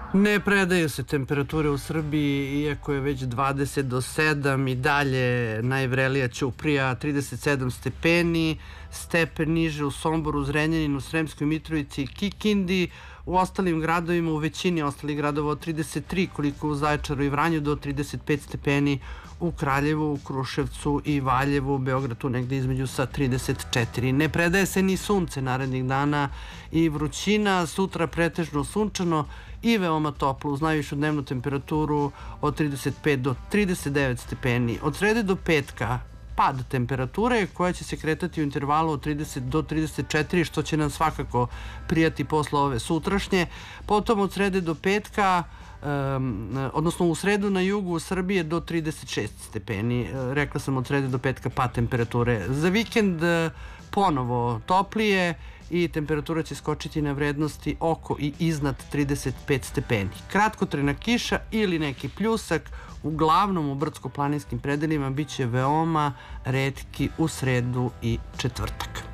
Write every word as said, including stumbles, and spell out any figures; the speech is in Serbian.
Ne predaju se temperature u Srbiji, iako je već dvadeset do sedam i dalje najvrelija Ćuprija, trideset sedam stepeni, stepen niže u Somboru, Zrenjaninu, Sremskoj Mitrovici i Kikindi, u ostalim gradovima, u većini ostalih gradova od trideset tri, koliko u Zaječaru i Vranju, do trideset pet stepeni u Kraljevu, u Kruševcu i Valjevu, u Beogradu negde između sa trideset četiri. Ne predaje se ni sunce narednih dana i vrućina, sutra pretežno sunčano i veoma toplo, uz najvišu dnevnu temperaturu od trideset pet do trideset devet stepeni. Od srede do petka pad temperature koja će se kretati u intervalu od trideset do trideset četiri, što će nam svakako prijati posle ove sutrašnje. Potom od srede do petka, um, odnosno u sredu na jugu Srbije do trideset šest stepeni. Rekla sam od srede do petka pad temperature. Za vikend ponovo toplije i temperatura će skočiti na vrednosti oko i iznad trideset pet stepeni. Kratkotrajna kiša ili neki pljusak, uglavnom u brdsko-planinskim predelima, bit će veoma retki u sredu i četvrtak.